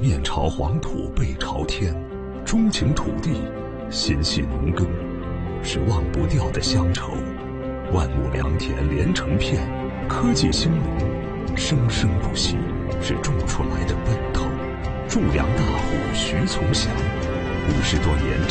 面朝黄土背朝天，钟情土地，心系农耕，是忘不掉的乡愁。万亩良田连成片，科技兴农，生生不息，是种出来的奔头。种粮大户徐从祥，50多年